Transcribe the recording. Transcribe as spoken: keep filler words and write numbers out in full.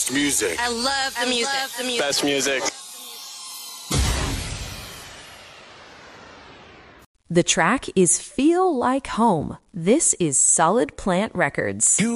Best music. I love the I music. Love the music. Best music. The track is Feel Like Home. This is Solid Plant Records.